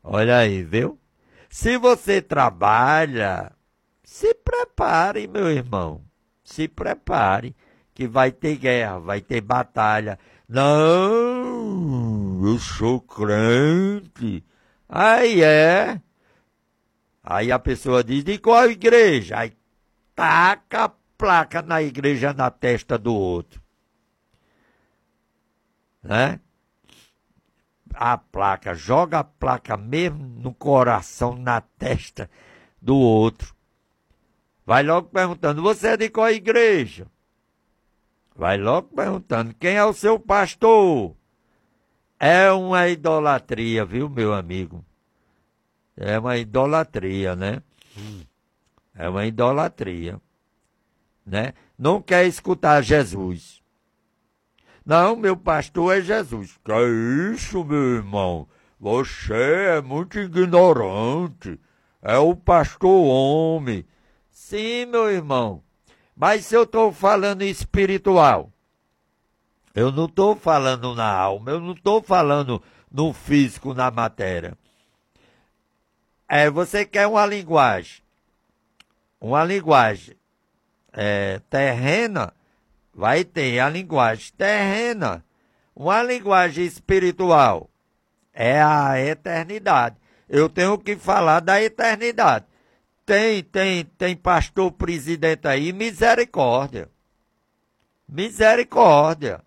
Olha aí, viu? Se você trabalha, se prepare, meu irmão. Se prepare, que vai ter guerra, vai ter batalha. Não, eu sou crente. Aí é. Aí a pessoa diz, de qual igreja? Aí taca a placa na igreja na testa do outro, né? A placa, joga a placa mesmo no coração, na testa do outro. Vai logo perguntando, você é de qual igreja? Vai logo perguntando, quem é o seu pastor? É uma idolatria, viu, meu amigo? É uma idolatria, né? É uma idolatria, né? Não quer escutar Jesus. Não, meu pastor é Jesus. Que é isso, meu irmão? Você é muito ignorante. É o pastor homem. Sim, meu irmão. Mas se eu estou falando espiritual, eu não estou falando na alma, eu não estou falando no físico, na matéria. Você quer uma linguagem terrena, vai ter a linguagem terrena. Uma linguagem espiritual é a eternidade. Eu tenho que falar da eternidade. Tem pastor presidente aí, misericórdia. Misericórdia.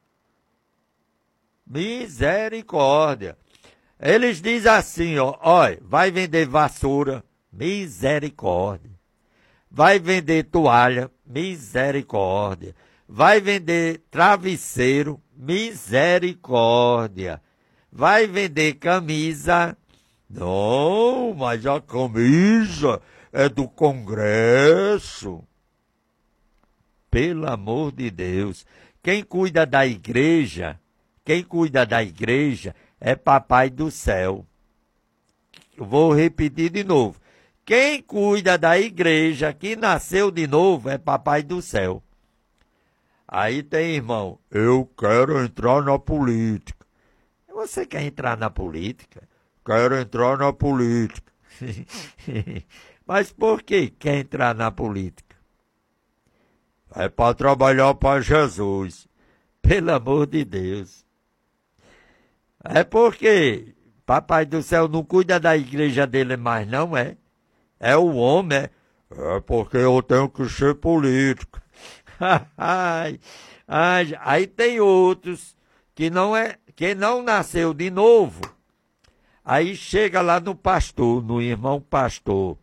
Misericórdia. Eles dizem assim, ó, olha, vai vender vassoura, misericórdia. Vai vender toalha, misericórdia. Vai vender travesseiro, misericórdia. Vai vender camisa. Não, mas a camisa é do Congresso. Pelo amor de Deus. Quem cuida da igreja é Papai do céu. Vou repetir de novo. Quem cuida da igreja que nasceu de novo é Papai do céu. Aí tem, irmão, eu quero entrar na política. Você quer entrar na política? Quero entrar na política. Mas por que quer entrar na política? É para trabalhar para Jesus. Pelo amor de Deus. É porque Papai do céu não cuida da igreja dele mais, não é? É o homem, é? É porque eu tenho que ser político. Aí tem outros que não nasceu de novo. Aí chega lá no pastor, no irmão pastor.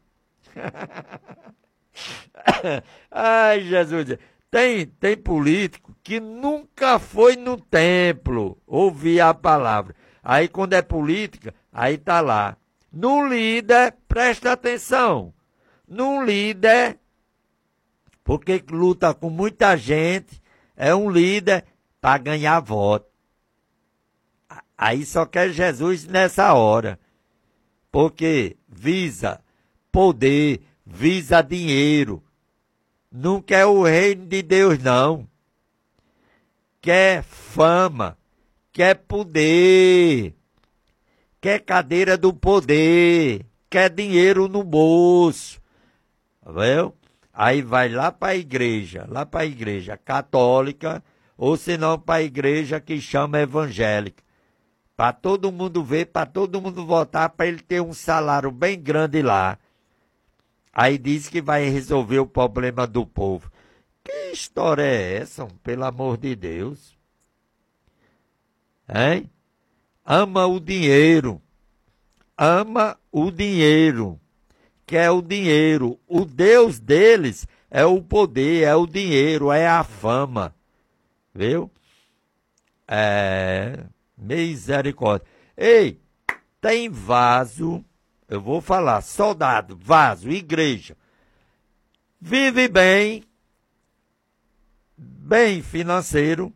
Ai, Jesus. Tem político que nunca foi no templo ouvir a palavra. Aí quando é política, aí tá lá. No líder, presta atenção. No líder, porque luta com muita gente, é um líder para ganhar voto. Aí só quer Jesus nessa hora. Porque visa poder, visa dinheiro. Não quer o reino de Deus, não. Quer fama, quer poder, quer cadeira do poder, quer dinheiro no bolso. Viu? Aí vai lá para a igreja católica, ou senão para a igreja que chama evangélica. Para todo mundo ver, para todo mundo votar, para ele ter um salário bem grande lá. Aí diz que vai resolver o problema do povo. Que história é essa, pelo amor de Deus? Hein? Ama o dinheiro. Ama o dinheiro. Quer o dinheiro. O Deus deles é o poder, é o dinheiro, é a fama. Viu? Misericórdia. Ei, tem vaso, eu vou falar, soldado, vaso, igreja. Vive bem financeiro,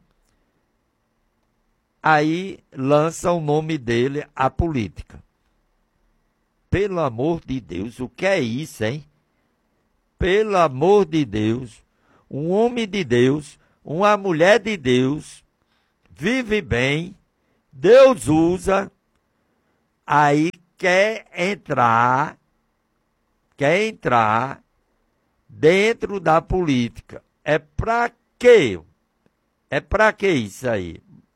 aí lança o nome dele à política. Pelo amor de Deus, o que é isso, hein? Pelo amor de Deus, um homem de Deus, uma mulher de Deus, vive bem, Deus usa, aí quer entrar dentro da política. É para quê? É para que isso aí?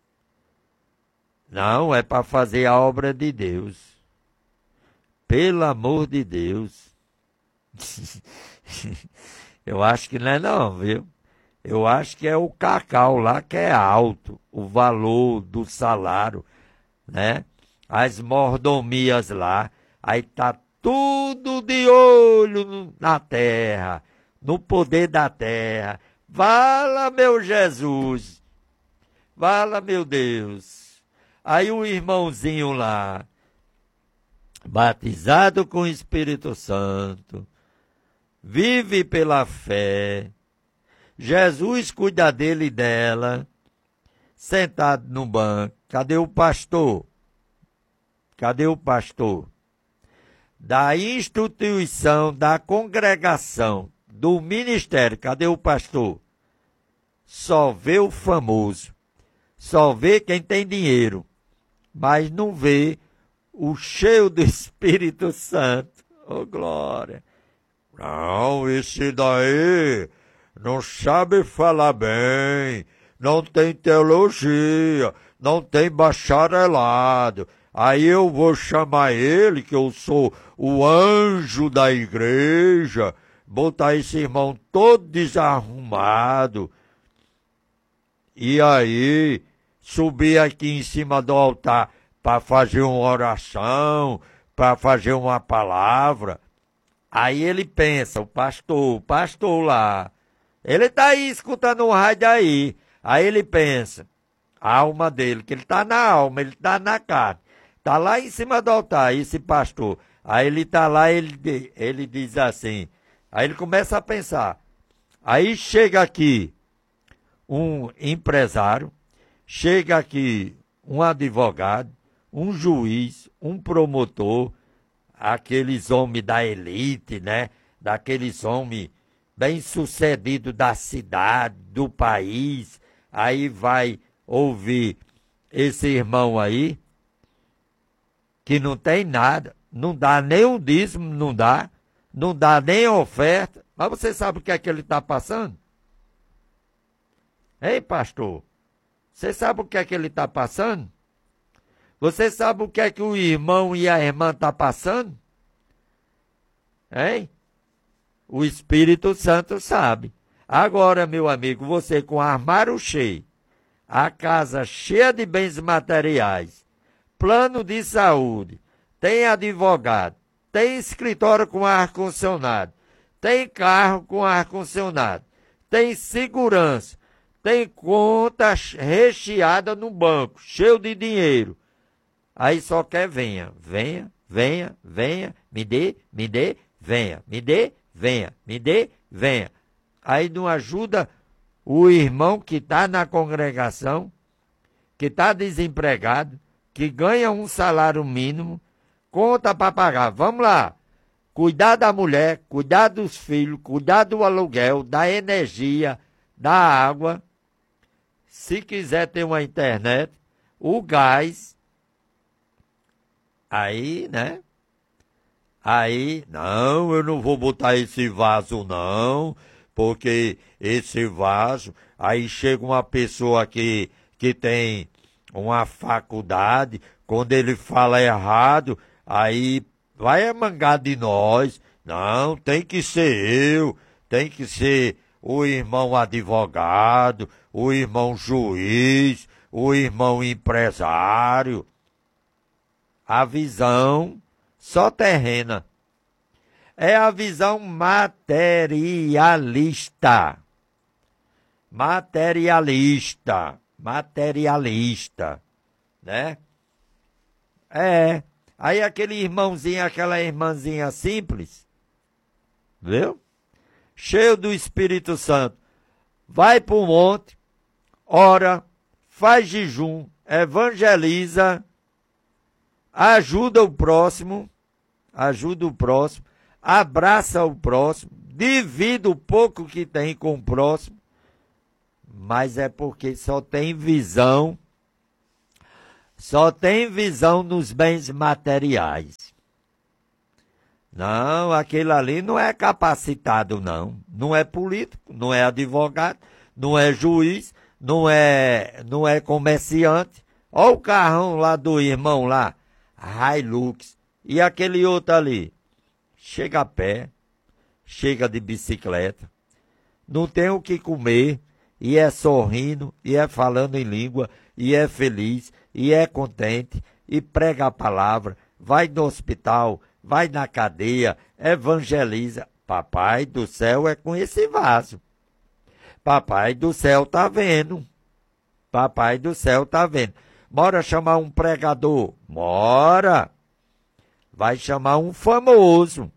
Não, é para fazer a obra de Deus. Pelo amor de Deus. Eu acho que não é não, viu? Eu acho que é o cacau lá que é alto, o valor do salário, né? As mordomias lá, aí tá tudo de olho na terra, no poder da terra. Vala, meu Jesus, vala, meu Deus. Aí o irmãozinho lá, batizado com o Espírito Santo, vive pela fé, Jesus cuida dele e dela, sentado no banco. Cadê o pastor? Cadê o pastor? Da instituição, da congregação, do ministério. Cadê o pastor? Só vê o famoso. Só vê quem tem dinheiro. Mas não vê o cheio do Espírito Santo. Oh, glória! Não, esse daí não sabe falar bem, não tem teologia, não tem bacharelado. Aí eu vou chamar ele, que eu sou o anjo da igreja, botar esse irmão todo desarrumado. E aí, subir aqui em cima do altar para fazer uma oração, para fazer uma palavra. Aí ele pensa, o pastor lá, ele está aí escutando o rádio aí. Aí ele pensa, a alma dele, que ele está na alma, ele está na carne. Está lá em cima do altar, esse pastor. Aí ele está lá, ele diz assim, aí ele começa a pensar. Aí chega aqui um empresário, chega aqui um advogado, um juiz, um promotor, aqueles homens da elite, né? Daqueles homens bem-sucedidos da cidade, do país. Aí vai ouvir esse irmão aí, que não tem nada, não dá nem um dízimo, não dá nem oferta. Mas você sabe o que é que ele está passando? Hein, pastor? Você sabe o que é que ele está passando? Você sabe o que é que o irmão e a irmã estão passando? Hein? O Espírito Santo sabe. Agora, meu amigo, você com o armário cheio, a casa cheia de bens materiais, plano de saúde, tem advogado, tem escritório com ar-condicionado, tem carro com ar-condicionado, tem segurança, tem conta recheada no banco, cheio de dinheiro. Aí só quer venha, me dê, venha, me dê, venha, me dê, venha. Aí não ajuda o irmão que está na congregação, que está desempregado, que ganha um salário mínimo, conta para pagar. Vamos lá, cuidar da mulher, cuidar dos filhos, cuidar do aluguel, da energia, da água. Se quiser ter uma internet, o gás. Aí, né? Aí, não, eu não vou botar esse vaso não, porque esse vaso, aí chega uma pessoa que tem uma faculdade, quando ele fala errado, aí vai mangar de nós. Não, tem que ser eu, tem que ser o irmão advogado, o irmão juiz, o irmão empresário. A visão só terrena. É a visão materialista. Materialista, né? Aí aquele irmãozinho, aquela irmãzinha simples, viu? Cheio do Espírito Santo, vai para o monte, ora, faz jejum, evangeliza, ajuda o próximo, abraça o próximo, divide o pouco que tem com o próximo, mas é porque só tem visão nos bens materiais. Não, aquele ali não é capacitado, não. Não é político, não é advogado, não é juiz, não é comerciante. Olha o carrão lá do irmão lá, Hilux. E aquele outro ali, chega a pé, chega de bicicleta, não tem o que comer, e é sorrindo, e é falando em língua, e é feliz, e é contente, e prega a palavra, vai no hospital, vai na cadeia, evangeliza. Papai do céu é com esse vaso. Papai do céu tá vendo. Papai do céu tá vendo. Bora chamar um pregador? Bora! Vai chamar um famoso.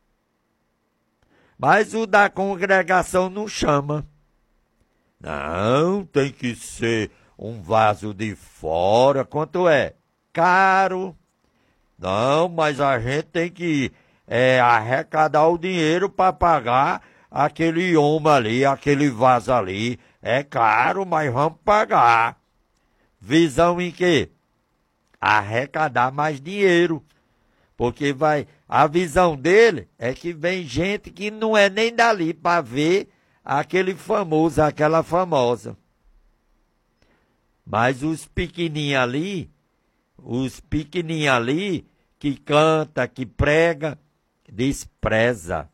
Mas o da congregação não chama. Não, tem que ser um vaso de fora. Quanto é? Caro. Não, mas a gente tem que arrecadar o dinheiro para pagar aquele homem ali, aquele vaso ali. É caro, mas vamos pagar. Visão em quê? Arrecadar mais dinheiro. Porque a visão dele é que vem gente que não é nem dali para ver aquele famoso, aquela famosa. Mas os pequenininhos ali, que canta, que prega, despreza.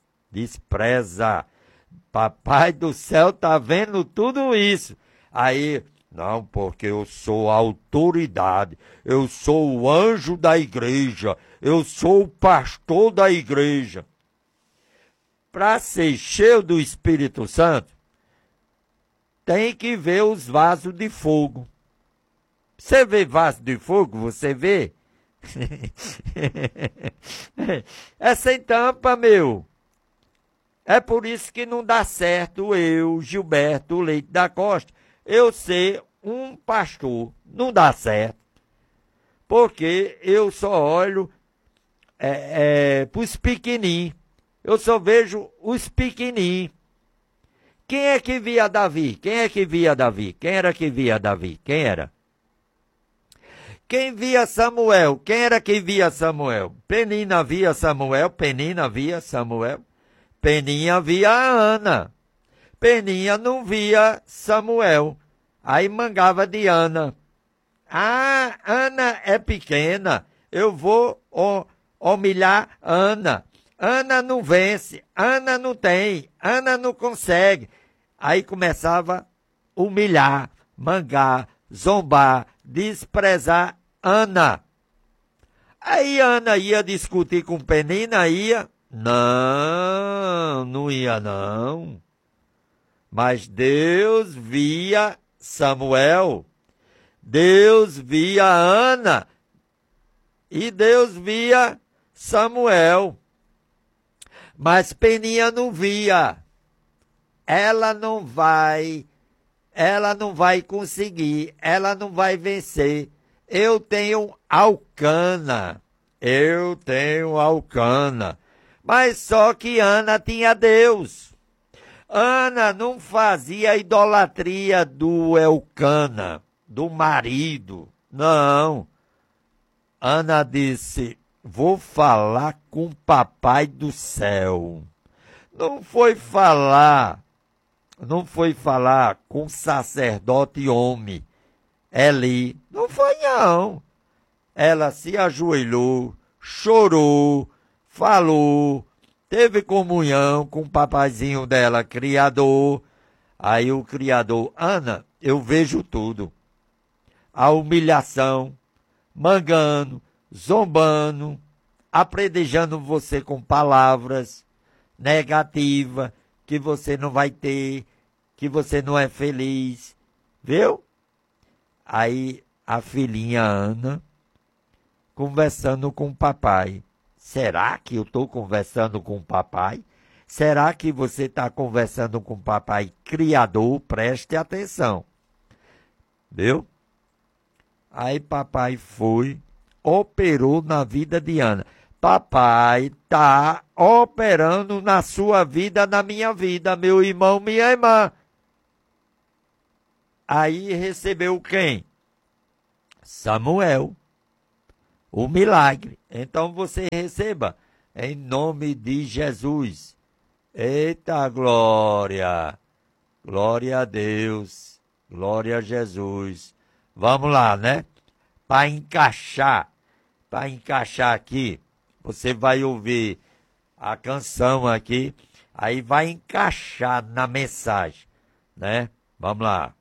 Papai do céu tá vendo tudo isso. Aí, não, porque eu sou a autoridade, eu sou o anjo da igreja, eu sou o pastor da igreja. Para ser cheio do Espírito Santo, tem que ver os vasos de fogo. Você vê vaso de fogo? Você vê? É sem tampa, meu. É por isso que não dá certo eu, Gilberto Leite da Costa, eu ser um pastor. Não dá certo. Porque eu só olho para os pequenininhos. Eu só vejo os pequenininhos. Quem é que via Davi? Quem é que via Davi? Quem era que via Davi? Quem era? Quem via Samuel? Quem era que via Samuel? Penina via Samuel, Penina via Samuel. Peninha via a Ana. Peninha não via Samuel. Aí mangava de Ana. Ah, Ana é pequena. Eu vou humilhar Ana. Ana não vence. Ana não tem. Ana não consegue. Aí começava a humilhar, mangar, zombar, desprezar Ana. Aí Ana ia discutir com Penina, ia. Não, não ia não. Mas Deus via Samuel, Deus via Ana e Deus via Samuel. Mas Peninha não via. Ela não vai conseguir, ela não vai vencer. Eu tenho Alcana. Mas só que Ana tinha Deus. Ana não fazia idolatria do Elcana, do marido. Não. Ana disse, vou falar com o papai do céu. Não foi falar com sacerdote homem, Eli. Não foi não. Ela se ajoelhou, chorou, falou, teve comunhão com o papaizinho dela, criador. Aí o criador, Ana, eu vejo tudo. A humilhação, mangando, zombando, apredejando você com palavras negativas, que você não vai ter, que você não é feliz. Viu? Aí a filhinha Ana, conversando com o papai. Será que eu estou conversando com o papai? Será que você está conversando com o papai criador? Preste atenção. Viu? Aí papai foi, operou na vida de Ana. Papai está operando na sua vida, na minha vida, meu irmão, minha irmã. Aí recebeu quem? Samuel. O milagre. Então você receba em nome de Jesus. Eita glória! Glória a Deus, glória a Jesus. Vamos lá, né? Para encaixar aqui, você vai ouvir a canção aqui, aí vai encaixar na mensagem, né? Vamos lá.